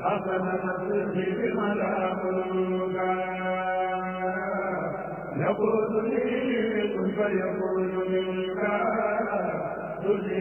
حسن نفسه بملاكك يقول لي كن فيكون منك